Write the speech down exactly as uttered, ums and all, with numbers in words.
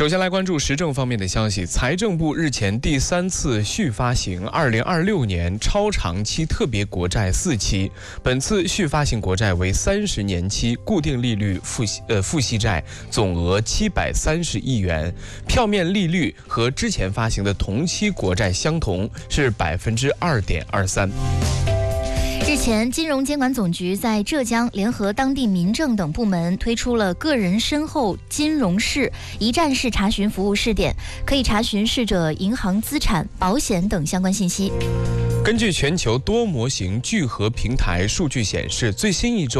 首先来关注时政方面的消息，财政部日前第三次续发行二零二六年超长期特别国债四期，本次续发行国债为三十年期固定利率付呃付息债，总额七百三十亿元，票面利率和之前发行的同期国债相同，是百分之二点二三。 日前，金融监管总局在浙江联合当地民政等部门推出了个人身后金融室一站式查询服务试点，可以查询逝者银行资产、保险等相关信息。 根据全球多模型聚合平台数据显示，最新一周